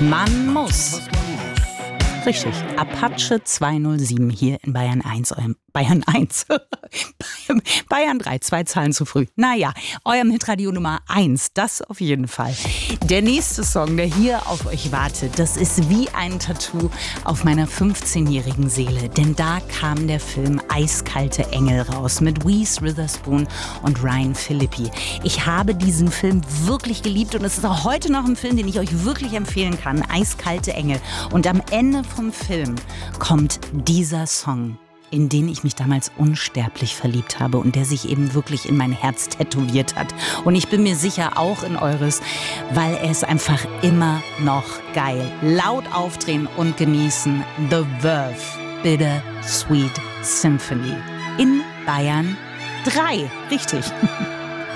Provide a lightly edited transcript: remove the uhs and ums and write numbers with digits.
Man muss. Richtig, Apache 207 hier in Bayern 1, eurem Bayern 1. Bayern 3, 2 Zahlen zu früh. Naja, eurem Hitradio Nummer 1, das auf jeden Fall. Der nächste Song, der hier auf euch wartet, das ist wie ein Tattoo auf meiner 15-jährigen Seele. Denn da kam der Film Eiskalte Engel raus mit Reese Witherspoon und Ryan Phillippe. Ich habe diesen Film wirklich geliebt und es ist auch heute noch ein Film, den ich euch wirklich empfehlen kann. Eiskalte Engel. Und am Ende vom Film kommt dieser Song, in den ich mich damals unsterblich verliebt habe und der sich eben wirklich in mein Herz tätowiert hat. Und ich bin mir sicher auch in eures, weil er ist einfach immer noch geil. Laut aufdrehen und genießen. The Verve, Bitter Sweet Symphony in Bayern 3. Richtig.